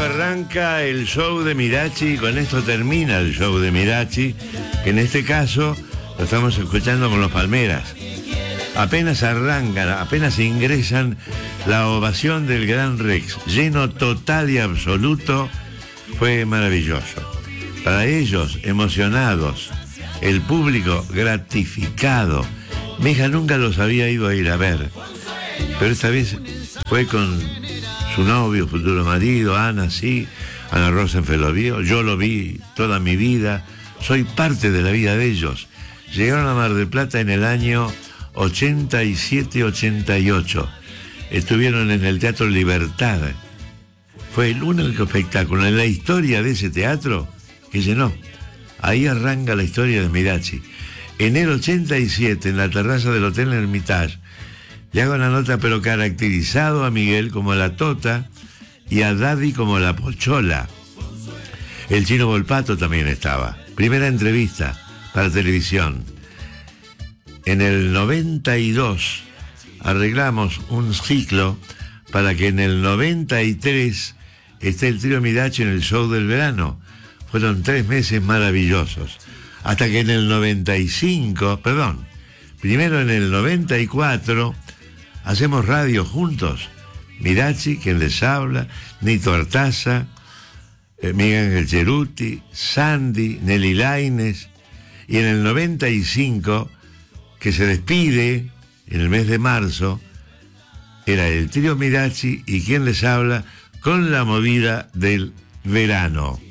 arranca el show de Mirachi, con esto termina el show de Mirachi, que en este caso lo estamos escuchando con los Palmeras. Apenas arrancan, apenas ingresan, la ovación del Gran Rex, lleno total y absoluto, fue maravilloso. Para ellos, emocionados, el público gratificado. Mi hija nunca los había ido a ir a ver, pero esta vez fue con su novio, futuro marido, Ana, sí, Ana Rosenfeld lo vio, yo lo vi toda mi vida, soy parte de la vida de ellos. Llegaron a Mar del Plata en el año 87-88, estuvieron en el Teatro Libertad, fue el único espectáculo en la historia de ese teatro que llenó. Ahí arranca la historia de Mirachi. En el 87, en la terraza del Hotel Hermitage, le hago una nota, pero caracterizado a Miguel como la Tota y a Daddy como la Pochola. El Chino Volpato también estaba. Primera entrevista para televisión. En el 92 arreglamos un ciclo para que en el 93 esté el trío Mirachi en el show del verano. Fueron 3 meses maravillosos. Hasta que en el 95, primero en el 94... hacemos radio juntos. Mirachi, quien les habla, Nito Artaza, Miguel Ángel Cheruti, Sandy, Nelly Lainez. Y en el 95, que se despide en el mes de marzo, era el trío Mirachi y quien les habla con la movida del verano.